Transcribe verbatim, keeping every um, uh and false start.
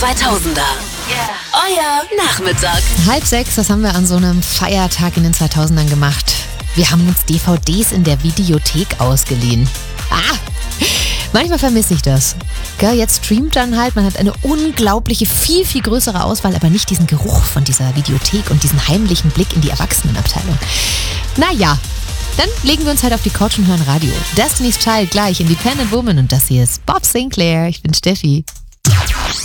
zweitausender. Euer Nachmittag. Halb sechs, das haben wir an so einem Feiertag in den zweitausendern gemacht. Wir haben uns D V Ds in der Videothek ausgeliehen. Ah, manchmal vermisse ich das. Gell, jetzt streamt dann halt, man hat eine unglaubliche, viel, viel größere Auswahl, aber nicht diesen Geruch von dieser Videothek und diesen heimlichen Blick in die Erwachsenenabteilung. Naja, dann legen wir uns halt auf die Couch und hören Radio. Destiny's Child gleich, Independent Woman, und das hier ist Bob Sinclair. Ich bin Steffi.